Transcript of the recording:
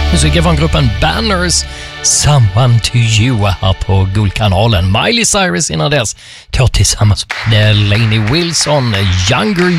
Musiken från gruppen Banners, Someone to You här på Guldkanalen. Miley Cyrus innan dess tar tillsammans med Lainey Wilson, Younger